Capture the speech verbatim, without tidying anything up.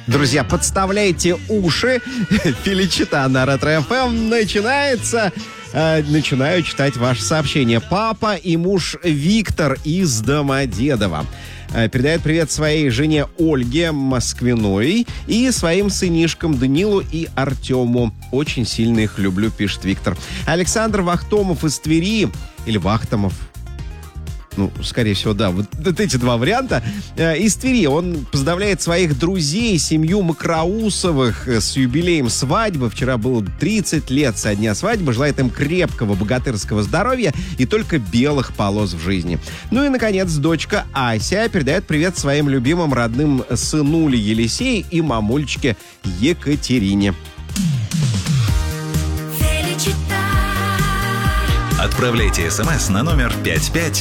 Друзья, подставляйте уши. Феличита на Ретро-эф эм начинается. Э, начинаю читать ваше сообщение. Папа и муж Виктор из Домодедово э, передает привет своей жене Ольге Москвиной и своим сынишкам Данилу и Артему. Очень сильно их люблю, пишет Виктор. Александр Вахтомов из Твери, или Вахтомов, ну, скорее всего, да, вот, вот эти два варианта. Э, из Твери. Он поздравляет своих друзей, семью Макроусовых с юбилеем свадьбы. Вчера было тридцать лет со дня свадьбы. Желает им крепкого богатырского здоровья и только белых полос в жизни. Ну и, наконец, дочка Ася передает привет своим любимым родным сынуле Елисею и мамульчике Екатерине. Отправляйте смс на номер пять пять